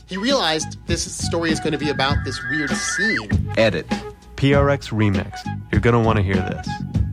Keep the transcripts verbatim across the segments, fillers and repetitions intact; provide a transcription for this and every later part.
he realized this story is going to be about this weird scene. Edit. P R X Remix. You're going to want to hear this.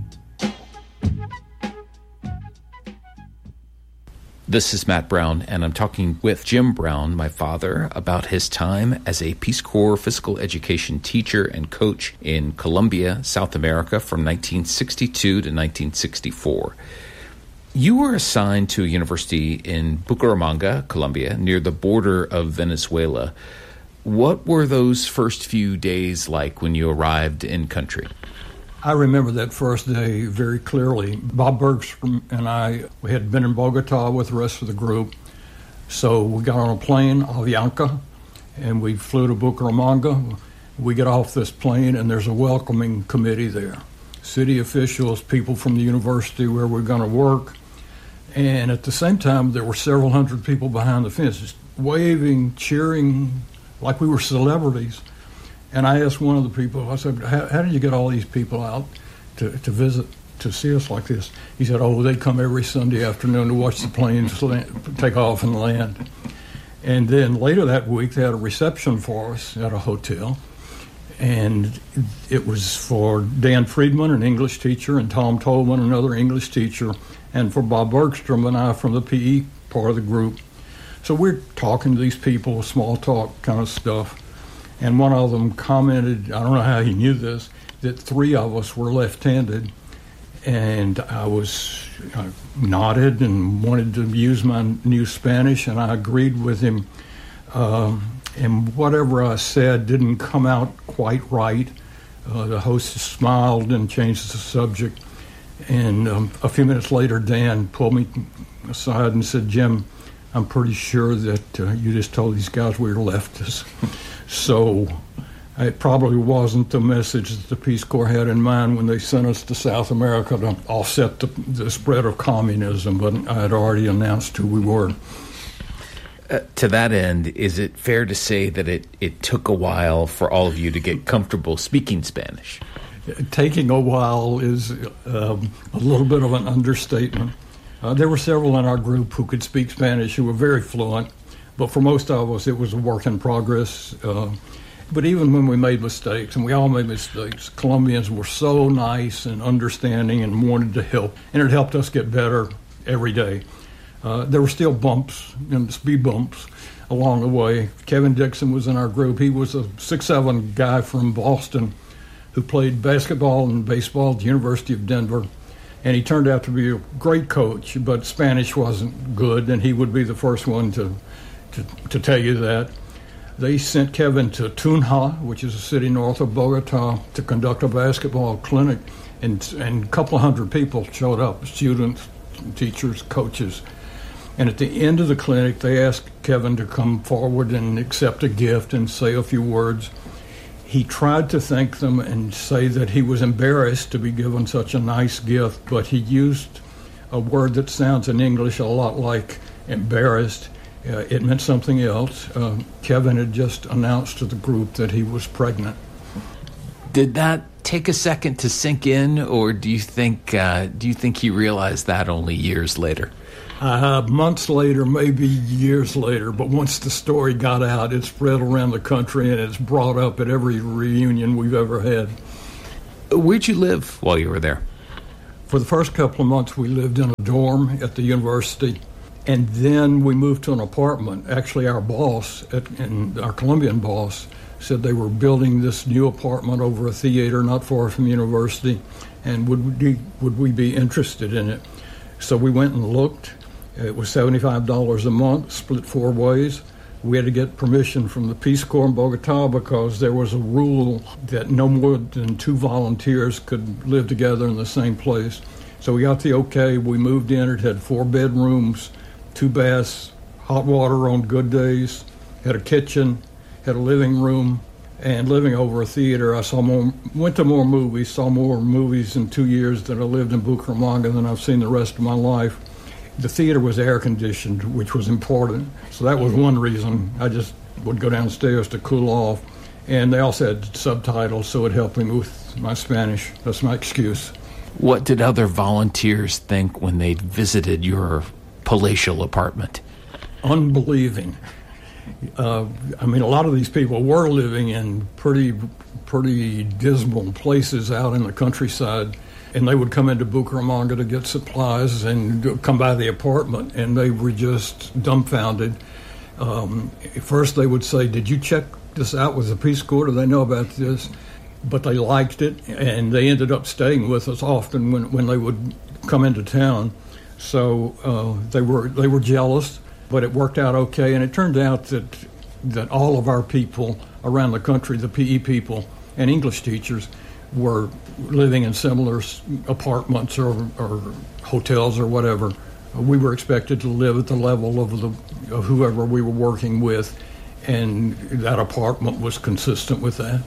This is Matt Brown, and I'm talking with Jim Brown, my father, about his time as a Peace Corps physical education teacher and coach in Colombia, South America, from nineteen sixty-two to nineteen sixty-four. You were assigned to a university in Bucaramanga, Colombia, near the border of Venezuela. What were those first few days like when you arrived in country? I remember that first day very clearly. Bob Bergstrom and I we had been in Bogota with the rest of the group. So we got on a plane, Avianca, and we flew to Bucaramanga. We get off this plane, and there's a welcoming committee there. City officials, people from the university where we're going to work. And at the same time, there were several hundred people behind the fence, just waving, cheering, like we were celebrities. And I asked one of the people, I said, how, how did you get all these people out to, to visit, to see us like this? He said, oh, they come every Sunday afternoon to watch the planes land, take off and land. And then later that week, they had a reception for us at a hotel. And it was for Dan Friedman, an English teacher, and Tom Tolman, another English teacher, and for Bob Bergstrom and I from the P E part of the group. So we're talking to these people, small talk kind of stuff. And one of them commented, I don't know how he knew this, that three of us were left-handed. And I was I nodded and wanted to use my new Spanish, and I agreed with him. Um, and whatever I said didn't come out quite right. Uh, the host smiled and changed the subject. And um, a few minutes later, Dan pulled me aside and said, Jim, I'm pretty sure that uh, you just told these guys we were leftists. So it probably wasn't the message that the Peace Corps had in mind when they sent us to South America to offset the, the spread of communism, but I had already announced who we were. Uh, to that end, is it fair to say that it, it took a while for all of you to get comfortable speaking Spanish? Taking a while is um, a little bit of an understatement. Uh, there were several in our group who could speak Spanish who were very fluent, but for most of us it was a work in progress. Uh, but even when we made mistakes, and we all made mistakes, Colombians were so nice and understanding and wanted to help, and it helped us get better every day. Uh, there were still bumps and speed bumps along the way. Kevin Dixon was in our group. He was a six seven guy from Boston who played basketball and baseball at the University of Denver. And he turned out to be a great coach, but Spanish wasn't good, and he would be the first one to, to, to tell you that. They sent Kevin to Tunja, which is a city north of Bogota, to conduct a basketball clinic, and, and a couple of hundred people showed up, students, teachers, coaches. And at the end of the clinic, they asked Kevin to come forward and accept a gift and say a few words. He tried to thank them and say that he was embarrassed to be given such a nice gift, but he used a word that sounds in English a lot like embarrassed. Uh, it meant something else. Uh, Kevin had just announced to the group that he was pregnant. Did that take a second to sink in, or do you think uh, do you think he realized that only years later? Uh, months later, maybe years later, but once the story got out, it spread around the country, and it's brought up at every reunion we've ever had. Where'd you live while you were there? For the first couple of months, we lived in a dorm at the university, and then we moved to an apartment. Actually, our boss, at, and our Colombian boss, said they were building this new apartment over a theater not far from the university, and would we, would we be interested in it? So we went and looked. It was seventy-five dollars a month, split four ways. We had to get permission from the Peace Corps in Bogota because there was a rule that no more than two volunteers could live together in the same place. So we got the okay. We moved in. It had four bedrooms, two baths, hot water on good days, had a kitchen, had a living room, and living over a theater. I saw more, went to more movies, saw more movies in two years that I lived in Bucaramanga than I've seen the rest of my life. The theater was air-conditioned, which was important. So that was one reason I just would go downstairs to cool off. And they also had subtitles, so it helped me with my Spanish. That's my excuse. What did other volunteers think when they visited your palatial apartment? Unbelieving. Uh, I mean, a lot of these people were living in pretty, pretty dismal places out in the countryside, and they would come into Bucaramanga to get supplies and come by the apartment, and they were just dumbfounded. Um, first, they would say, "Did you check this out with the Peace Corps? Do they know about this?" But they liked it, and they ended up staying with us often when, when they would come into town. So uh, they were they were jealous, but it worked out okay. And it turned out that that all of our people around the country, the P E people and English teachers, were living in similar apartments or, or hotels or whatever. We were expected to live at the level of the of whoever we were working with, and that apartment was consistent with that.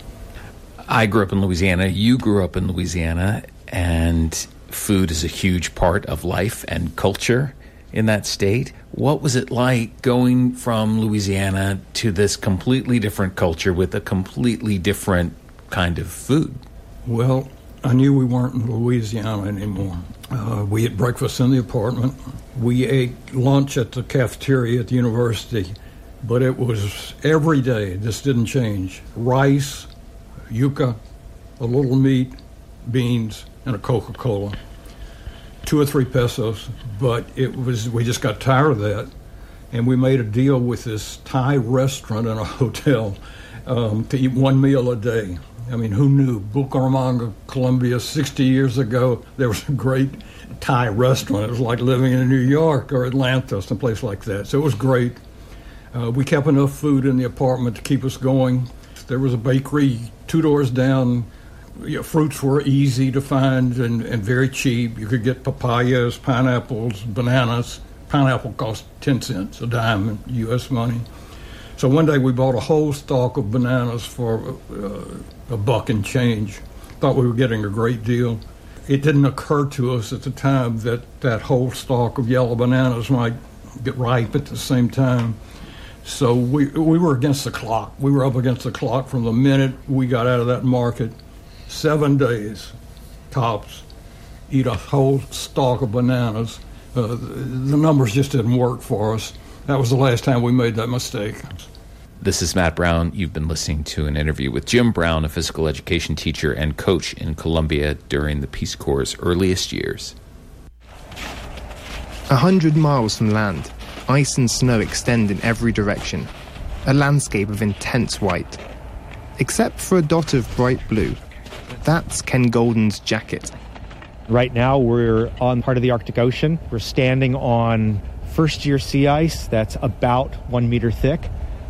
I grew up in Louisiana. You grew up in Louisiana, and food is a huge part of life and culture in that state. What was it like going from Louisiana to this completely different culture with a completely different kind of food? Well, I knew we weren't in Louisiana anymore. Uh, we ate breakfast in the apartment. We ate lunch at the cafeteria at the university, but it was every day. This didn't change. Rice, yuca, a little meat, beans, and a Coca-Cola. Two or three pesos, but it was we just got tired of that, and we made a deal with this Thai restaurant in a hotel um, to eat one meal a day. I mean, who knew? Bucaramanga, Colombia, sixty years ago, there was a great Thai restaurant. It was like living in New York or Atlanta, someplace like that. So it was great. Uh, we kept enough food in the apartment to keep us going. There was a bakery two doors down. You know, fruits were easy to find and, and very cheap. You could get papayas, pineapples, bananas. Pineapple cost ten cents a dime in U S money. So one day we bought a whole stalk of bananas for uh, a buck and change. Thought we were getting a great deal. It didn't occur to us at the time that that whole stalk of yellow bananas might get ripe at the same time. So we we were against the clock. We were up against the clock from the minute we got out of that market. Seven days, tops, eat a whole stalk of bananas. Uh, the numbers just didn't work for us. That was the last time we made that mistake. This is Matt Brown. You've been listening to an interview with Jim Brown, a physical education teacher and coach in Colombia during the Peace Corps' earliest years. A hundred miles from land, ice and snow extend in every direction, a landscape of intense white. Except for a dot of bright blue. That's Ken Golden's jacket. Right now we're on part of the Arctic Ocean. We're standing on first-year sea ice that's about one meter thick.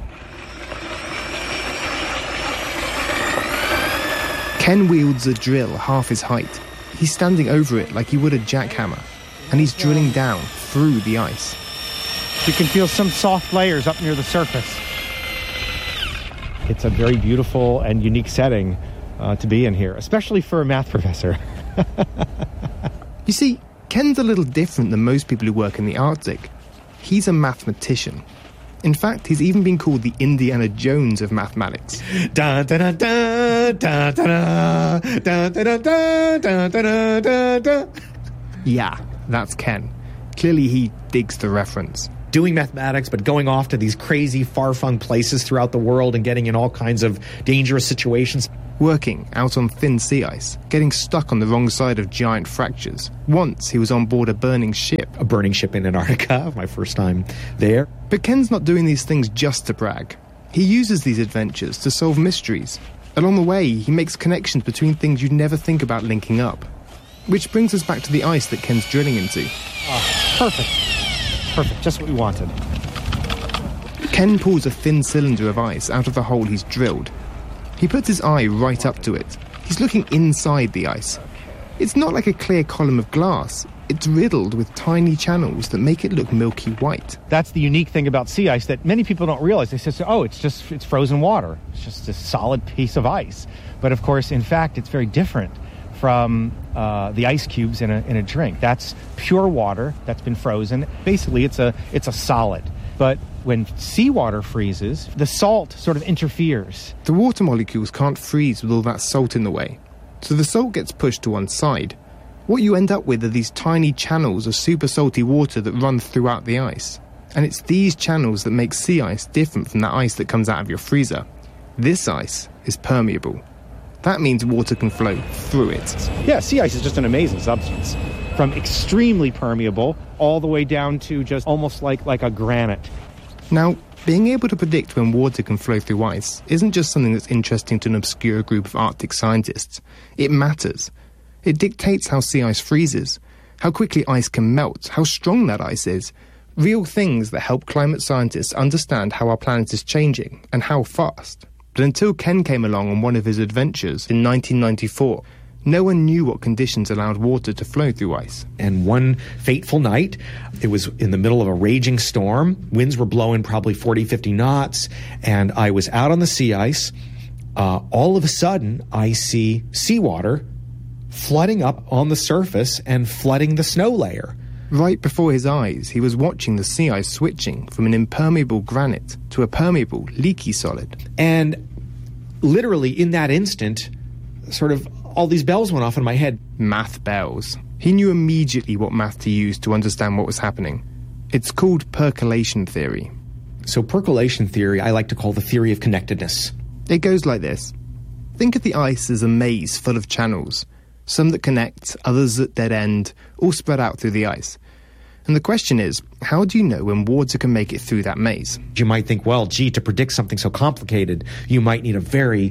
Ken wields a drill half his height. He's standing over it like he would a jackhammer, and he's drilling down through the ice. You can feel some soft layers up near the surface. It's a very beautiful and unique setting uh, to be in here, especially for a math professor. You see, Ken's a little different than most people who work in the Arctic. He's a mathematician. In fact, he's even been called the Indiana Jones of mathematics. Da da da da da da da da da da da da da. Yeah, that's Ken. Clearly he digs the reference. Doing mathematics, but going off to these crazy, far-flung places throughout the world and getting in all kinds of dangerous situations. Working out on thin sea ice, getting stuck on the wrong side of giant fractures. Once he was on board a burning ship. A burning ship in Antarctica, my first time there. But Ken's not doing these things just to brag. He uses these adventures to solve mysteries. Along the way, he makes connections between things you'd never think about linking up. Which brings us back to the ice that Ken's drilling into. Oh, perfect. Perfect, just what we wanted. Ken pulls a thin cylinder of ice out of the hole he's drilled. He puts his eye right up to it. He's looking inside the ice. It's not like a clear column of glass. It's riddled with tiny channels that make it look milky white. That's the unique thing about sea ice that many people don't realize. They say, oh, it's just it's frozen water. It's just a solid piece of ice. But of course, in fact, it's very different from uh, the ice cubes in a in a drink. That's pure water that's been frozen. Basically, it's a it's a solid. But when seawater freezes, the salt sort of interferes. The water molecules can't freeze with all that salt in the way. So the salt gets pushed to one side. What you end up with are these tiny channels of super salty water that run throughout the ice. And it's these channels that make sea ice different from that ice that comes out of your freezer. This ice is permeable. That means water can flow through it. Yeah, sea ice is just an amazing substance. From extremely permeable all the way down to just almost like, like a granite. Now, being able to predict when water can flow through ice isn't just something that's interesting to an obscure group of Arctic scientists. It matters. It dictates how sea ice freezes, how quickly ice can melt, how strong that ice is. Real things that help climate scientists understand how our planet is changing and how fast. But until Ken came along on one of his adventures in nineteen ninety-four, no one knew what conditions allowed water to flow through ice. And one fateful night, it was in the middle of a raging storm. Winds were blowing probably forty, fifty knots, and I was out on the sea ice. Uh, all of a sudden, I see seawater flooding up on the surface and flooding the snow layer. Right before his eyes, he was watching the sea ice switching from an impermeable granite to a permeable, leaky solid. And literally in that instant, sort of all these bells went off in my head. Math bells. He knew immediately what math to use to understand what was happening. It's called percolation theory. So percolation theory, I like to call the theory of connectedness. It goes like this. Think of the ice as a maze full of channels. Some that connect, others that dead end, all spread out through the ice. And the question is, how do you know when water can make it through that maze? You might think, well, gee, to predict something so complicated, you might need a very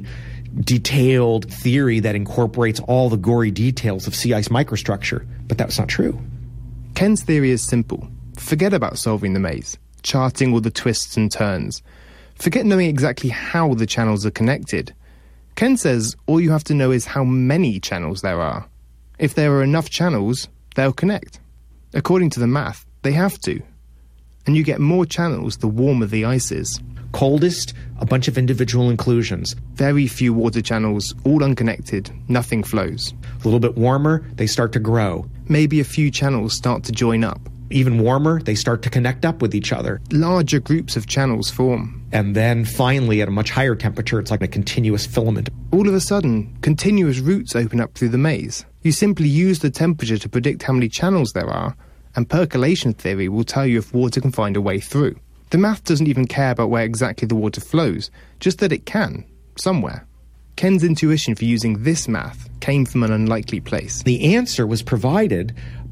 detailed theory that incorporates all the gory details of sea ice microstructure. But that's not true. Ken's theory is simple. Forget about solving the maze, charting all the twists and turns. Forget knowing exactly how the channels are connected. Ken says all you have to know is how many channels there are. If there are enough channels, they'll connect. According to the math, they have to. And you get more channels the warmer the ice is. Coldest, a bunch of individual inclusions. Very few water channels, all unconnected, nothing flows. A little bit warmer, they start to grow. Maybe a few channels start to join up. Even warmer, they start to connect up with each other. Larger groups of channels form. And then finally, at a much higher temperature, it's like a continuous filament. All of a sudden, continuous routes open up through the maze. You simply use the temperature to predict how many channels there are, and percolation theory will tell you if water can find a way through. The math doesn't even care about where exactly the water flows, just that it can, somewhere. Ken's intuition for using this math came from an unlikely place. The answer was provided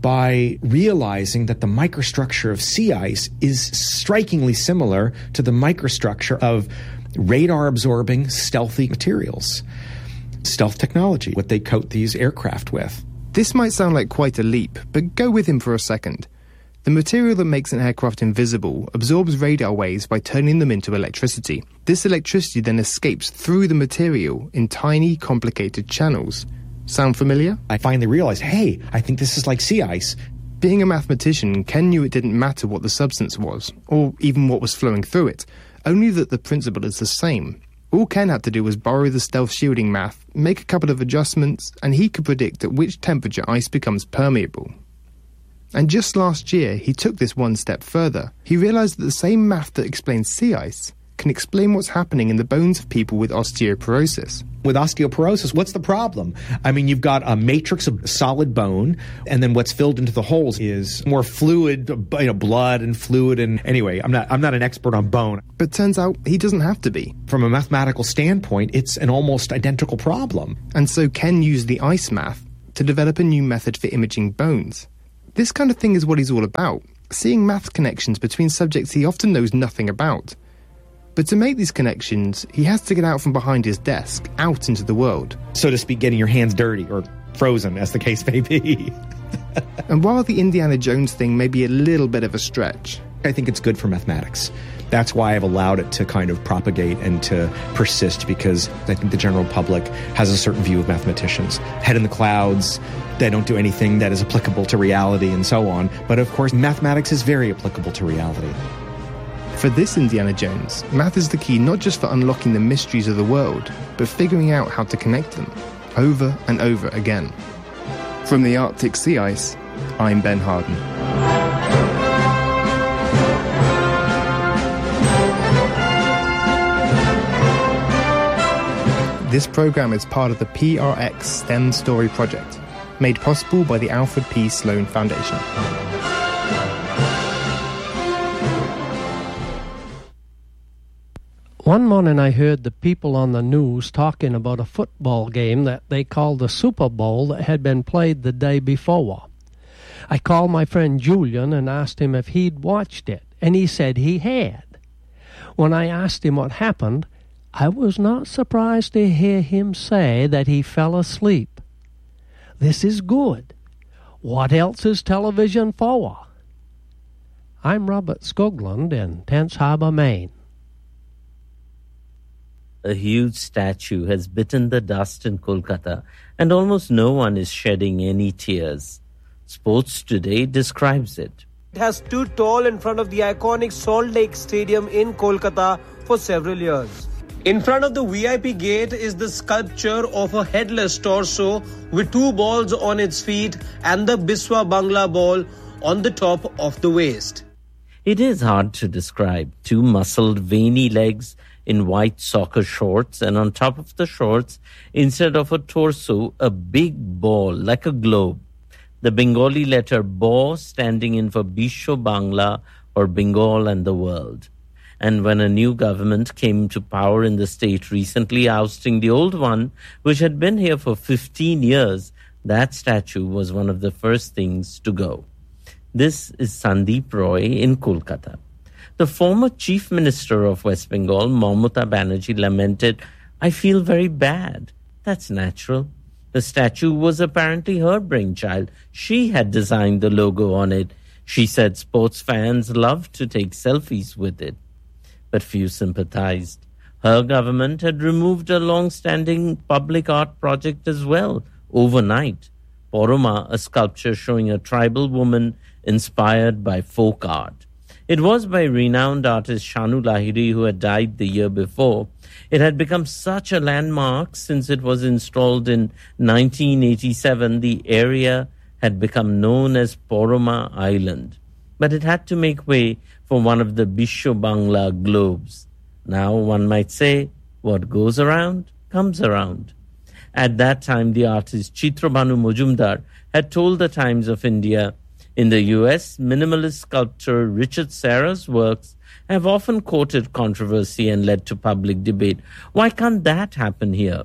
by realizing that the microstructure of sea ice is strikingly similar to the microstructure of radar-absorbing stealthy materials. Stealth technology, what they coat these aircraft with. This might sound like quite a leap, but go with him for a second. The material that makes an aircraft invisible absorbs radar waves by turning them into electricity. This electricity then escapes through the material in tiny, complicated channels. Sound familiar? I finally realized, hey, I think this is like sea ice. Being a mathematician, Ken knew it didn't matter what the substance was, or even what was flowing through it, only that the principle is the same. All Ken had to do was borrow the stealth shielding math, make a couple of adjustments, and he could predict at which temperature ice becomes permeable. And just last year, he took this one step further. He realized that the same math that explains sea ice can explain what's happening in the bones of people with osteoporosis. With osteoporosis, what's the problem? I mean, you've got a matrix of solid bone, and then what's filled into the holes is more fluid, you know, blood and fluid. And anyway, I'm not I'm not an expert on bone. But turns out he doesn't have to be. From a mathematical standpoint, it's an almost identical problem. And so Ken used the ice math to develop a new method for imaging bones. This kind of thing is what he's all about, seeing math connections between subjects he often knows nothing about. But to make these connections, he has to get out from behind his desk, out into the world. So to speak, getting your hands dirty, or frozen, as the case may be. And while the Indiana Jones thing may be a little bit of a stretch, I think it's good for mathematics. That's why I've allowed it to kind of propagate and to persist, because I think the general public has a certain view of mathematicians. Head in the clouds, they don't do anything that is applicable to reality and so on. But of course, mathematics is very applicable to reality. For this Indiana Jones, math is the key not just for unlocking the mysteries of the world, but figuring out how to connect them, over and over again. From the Arctic sea ice, I'm Ben Harden. This program is part of the P R X STEM Story Project, made possible by the Alfred P. Sloan Foundation. One morning I heard the people on the news talking about a football game that they called the Super Bowl that had been played the day before. I called my friend Julian and asked him if he'd watched it, and he said he had. When I asked him what happened, I was not surprised to hear him say that he fell asleep. This is good. What else is television for? I'm Robert Skoglund in Tense Harbor, Maine. A huge statue has bitten the dust in Kolkata, and almost no one is shedding any tears. Sports Today describes it. It has stood tall in front of the iconic Salt Lake Stadium in Kolkata for several years. In front of the V I P gate is the sculpture of a headless torso with two balls on its feet and the Biswa Bangla ball on the top of the waist. It is hard to describe. Two muscled, veiny legs in white soccer shorts, and on top of the shorts, instead of a torso, a big ball like a globe. The Bengali letter Ba standing in for Bisho Bangla, or Bengal and the world. And when a new government came to power in the state recently, ousting the old one, which had been here for fifteen years, that statue was one of the first things to go. This is Sandeep Roy in Kolkata. The former Chief Minister of West Bengal, Mamata Banerjee, lamented, "I feel very bad." That's natural. The statue was apparently her brainchild. She had designed the logo on it. She said sports fans loved to take selfies with it. But few sympathized. Her government had removed a long-standing public art project as well, overnight. Poroma, a sculpture showing a tribal woman inspired by folk art. It was by renowned artist Shanu Lahiri, who had died the year before. It had become such a landmark since it was installed in nineteen eighty-seven. The area had become known as Poroma Island. But it had to make way for one of the Bisho Bangla globes. Now one might say, what goes around, comes around. At that time, the artist Chitrabhanu Majumdar had told the Times of India, in the U S, minimalist sculptor Richard Serra's works have often courted controversy and led to public debate. Why can't that happen here?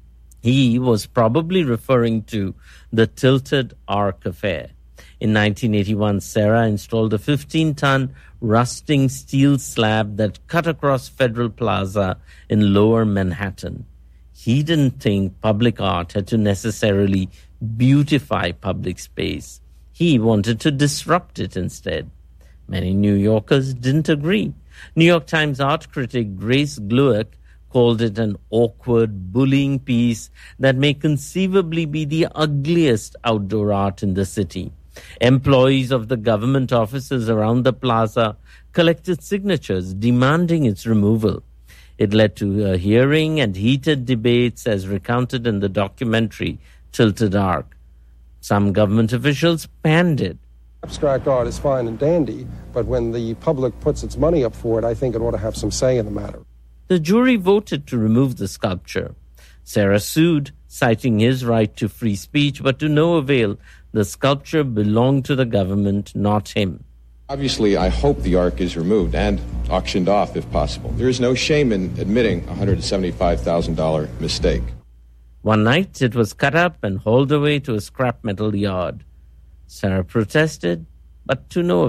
He was probably referring to the Tilted Arc affair. In nineteen eighty-one, Serra installed a fifteen-ton rusting steel slab that cut across Federal Plaza in Lower Manhattan. He didn't think public art had to necessarily beautify public space. He wanted to disrupt it instead. Many New Yorkers didn't agree. New York Times art critic Grace Glueck called it an awkward, bullying piece that may conceivably be the ugliest outdoor art in the city. Employees of the government offices around the plaza collected signatures demanding its removal. It led to a hearing and heated debates as recounted in the documentary Tilted Arc. Some government officials panned it. Abstract art is fine and dandy, but when the public puts its money up for it, I think it ought to have some say in the matter. The jury voted to remove the sculpture. Serra sued, citing his right to free speech, but to no avail. The sculpture belonged to the government, not him. Obviously, I hope the Ark is removed and auctioned off if possible. There is no shame in admitting a one hundred seventy-five thousand dollars mistake. One night, it was cut up and hauled away to a scrap metal yard. Serra protested, but to no avail.